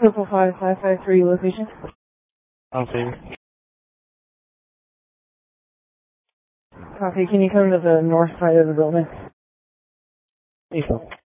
Triple 5553 location. On favor. Copy, can you come to the north side of the building? Easel.